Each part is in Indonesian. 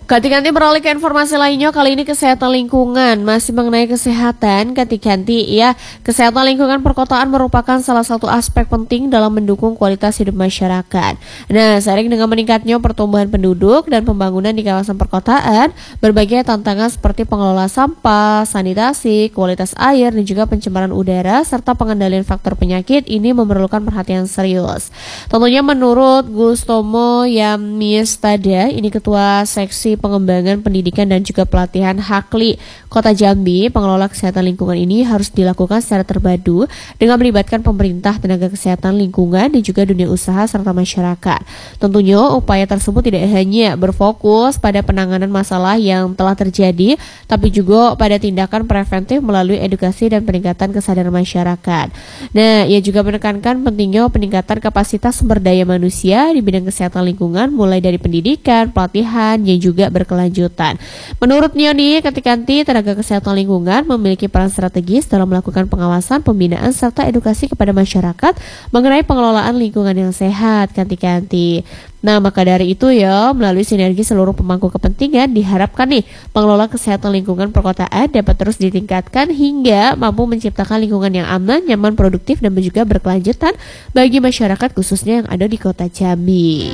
Ganti-ganti beralih ke informasi lainnya, kali ini kesehatan lingkungan. Masih mengenai kesehatan, ganti-ganti ya. Kesehatan lingkungan perkotaan merupakan salah satu aspek penting dalam mendukung kualitas hidup masyarakat. Nah, seiring dengan meningkatnya pertumbuhan penduduk dan pembangunan di kawasan perkotaan, berbagai tantangan seperti pengelola sampah, sanitasi, kualitas air, dan juga pencemaran udara, serta pengendalian faktor penyakit ini memerlukan perhatian serius. Tentunya menurut Gustomo Yamistada, ini Ketua Seksi Pengembangan Pendidikan dan juga Pelatihan Hakli Kota Jambi, pengelola kesehatan lingkungan ini harus dilakukan secara terpadu dengan melibatkan pemerintah, tenaga kesehatan lingkungan, dan juga dunia usaha serta masyarakat. Tentunya upaya tersebut tidak hanya berfokus pada penanganan masalah yang telah terjadi, tapi juga pada tindakan preventif melalui edukasi dan peningkatan kesadaran masyarakat. Nah, ia juga menekankan pentingnya peningkatan kapasitas sumber daya manusia di bidang kesehatan lingkungan, mulai dari pendidikan, pelatihan, yang juga berkelanjutan. Menurutnya nih, Ketikanti, tenaga kesehatan lingkungan memiliki peran strategis dalam melakukan pengawasan, pembinaan, serta edukasi kepada masyarakat mengenai pengelolaan lingkungan yang sehat, Ketikanti. Nah, maka dari itu ya, melalui sinergi seluruh pemangku kepentingan, diharapkan nih pengelola kesehatan lingkungan perkotaan dapat terus ditingkatkan hingga mampu menciptakan lingkungan yang aman, nyaman, produktif, dan juga berkelanjutan bagi masyarakat khususnya yang ada di Kota Jambi.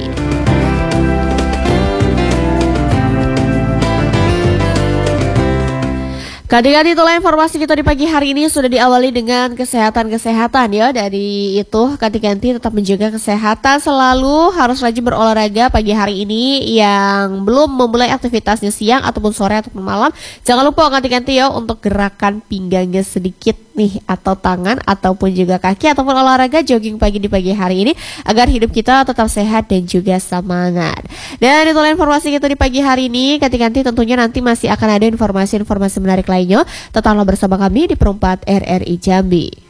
Ganti-ganti itulah informasi kita di pagi hari ini, sudah diawali dengan kesehatan ya. Dari itu ganti-ganti tetap menjaga kesehatan, selalu harus rajin berolahraga pagi hari ini. Yang belum memulai aktivitasnya siang ataupun sore ataupun malam, jangan lupa ganti-ganti ya untuk gerakan pinggangnya sedikit nih, atau tangan ataupun juga kaki, ataupun olahraga jogging pagi di pagi hari ini agar hidup kita tetap sehat dan juga semangat. Dan itulah informasi kita di pagi hari ini. Ganti-ganti tentunya nanti masih akan ada informasi-informasi menarik lainnya. Tetaplah bersama kami di Perempat RRI Jambi.